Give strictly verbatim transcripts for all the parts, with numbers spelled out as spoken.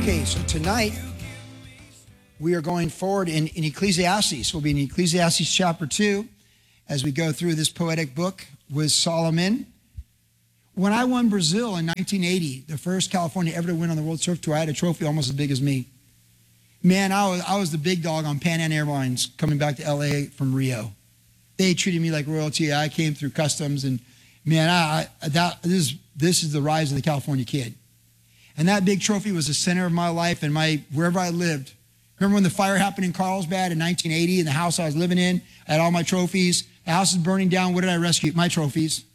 Okay, so tonight we are going forward in, in Ecclesiastes. We'll be in Ecclesiastes chapter two as we go through this poetic book with Solomon. When I won Brazil in nineteen eighty, the first California ever to win on the World Surf Tour, I had a trophy almost as big as me. Man, I was, I was the big dog on Pan Am Airlines coming back to L A from Rio. They treated me like royalty. I came through customs, and man, I, I that this is, this is the rise of the California kid. And that big trophy was the center of my life and my wherever I lived. Remember when the fire happened in Carlsbad in nineteen eighty in the house I was living in? I had all my trophies. The house is burning down. What did I rescue? My trophies.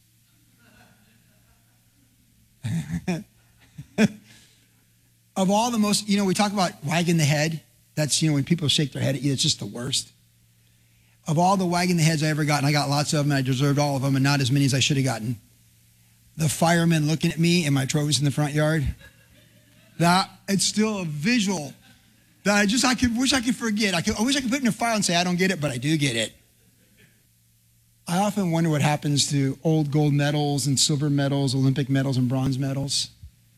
Of all the most, you know, we talk about wagging the head. That's, you know, when people shake their head at you, it's just the worst. Of all the wagging the heads I ever got, and I got lots of them, and I deserved all of them, and not as many as I should have gotten. The firemen looking at me and my trophies in the front yard. That, it's still a visual that I just, I could, wish I could forget. I, could, I wish I could put it in a file and say, I don't get it, but I do get it. I often wonder what happens to old gold medals and silver medals, Olympic medals and bronze medals.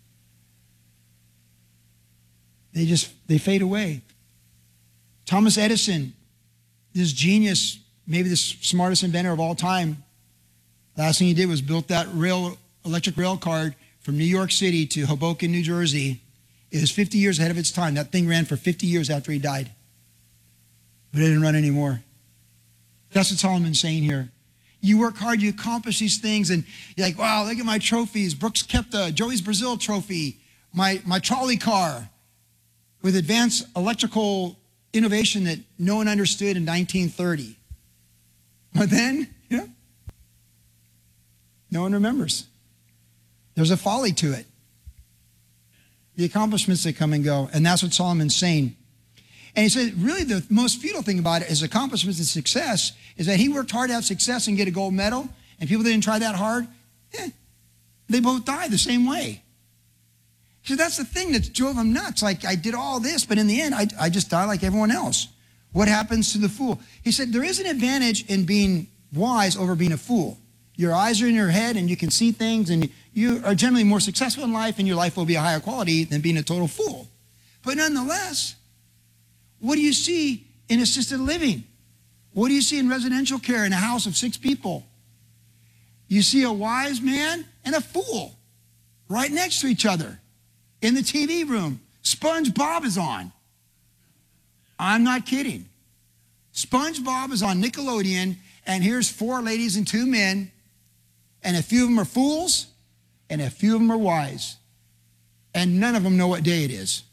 They just, they fade away. Thomas Edison, this genius, maybe the smartest inventor of all time, last thing he did was built that rail, electric rail car from New York City to Hoboken, New Jersey. It was fifty years ahead of its time. That thing ran for fifty years after he died. But it didn't run anymore. That's what Solomon's saying here. You work hard, you accomplish these things, and you're like, wow, look at my trophies. Brooks kept the Joey's Brazil trophy, my, my trolley car with advanced electrical innovation that no one understood in nineteen thirty. But then, you know, no one remembers. There's a folly to it. The accomplishments that come and go. And that's what Solomon's saying. And he said, really the most futile thing about it is accomplishments and success is that he worked hard to have success and get a gold medal, and people that didn't try that hard, eh, they both die the same way. So that's the thing that drove him nuts. Like, I did all this, but in the end, I, I just die like everyone else. What happens to the fool? He said, there is an advantage in being wise over being a fool. Your eyes are in your head and you can see things, and you are generally more successful in life, and your life will be a higher quality than being a total fool. But nonetheless, what do you see in assisted living? What do you see in residential care in a house of six people? You see a wise man and a fool right next to each other in the T V room. SpongeBob is on. I'm not kidding. SpongeBob is on Nickelodeon, and here's four ladies and two men, and a few of them are fools, and a few of them are wise, and none of them know what day it is.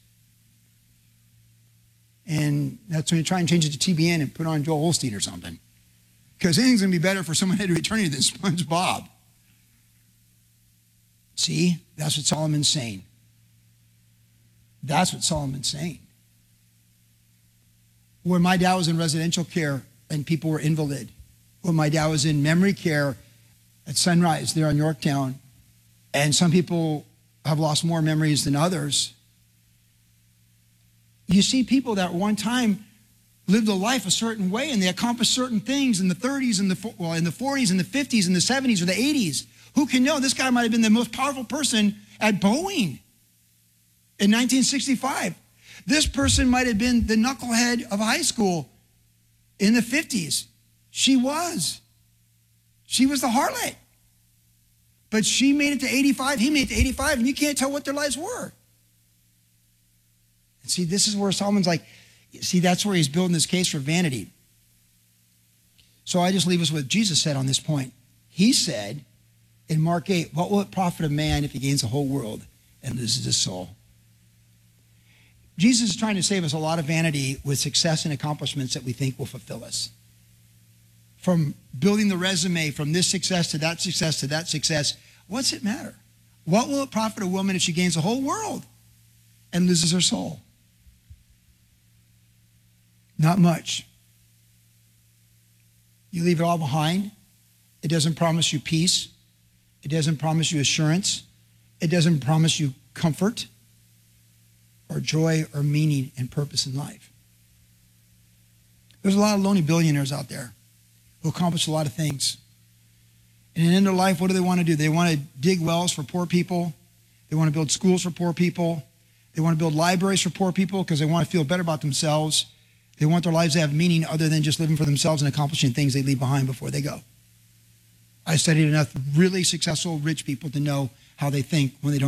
And that's when you try and change it to T B N and put on Joel Osteen or something, because anything's going to be better for someone at eternity than SpongeBob. See, that's what Solomon's saying. That's what Solomon's saying. When my dad was in residential care and people were invalid, when my dad was in memory care at Sunrise there in Yorktown, and some people have lost more memories than others, you see people that one time lived a life a certain way, and they accomplished certain things in the thirties, and the well, in the forties, and the fifties, and the seventies, or the eighties. Who can know? This guy might have been the most powerful person at Boeing in nineteen sixty-five. This person might have been the knucklehead of high school in the fifties. She was. She was the harlot. But she made it to eighty-five, he made it to eighty-five, and you can't tell what their lives were. And see, this is where Solomon's like, see, that's where he's building this case for vanity. So I just leave us with what Jesus said on this point. He said in Mark eight, what will it profit a man if he gains the whole world and loses his soul? Jesus is trying to save us a lot of vanity with success and accomplishments that we think will fulfill us. From building the resume from this success to that success to that success, what's it matter? What will it profit a woman if she gains the whole world and loses her soul? Not much. You leave it all behind. It doesn't promise you peace. It doesn't promise you assurance. It doesn't promise you comfort or joy or meaning and purpose in life. There's a lot of lonely billionaires out there who accomplish a lot of things. And in their life, what do they want to do? They want to dig wells for poor people. They want to build schools for poor people. They want to build libraries for poor people because they want to feel better about themselves. They want their lives to have meaning other than just living for themselves and accomplishing things they leave behind before they go. I studied enough really successful rich people to know how they think when they don't